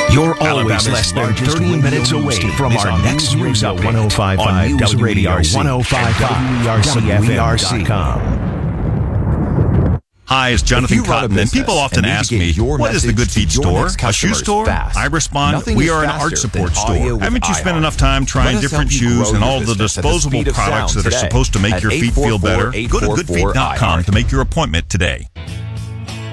You're always less than 30 minutes away from our next news update 105.5 on News Radio 105.5 WERC.com. Hi, it's Jonathan Cotton, and people often ask me, what is the Good Feet store? A shoe store? I respond, we are an art support store. Haven't you spent enough time trying different shoes and all the disposable products that are supposed to make your feet feel better? Go to goodfeet.com to make your appointment today.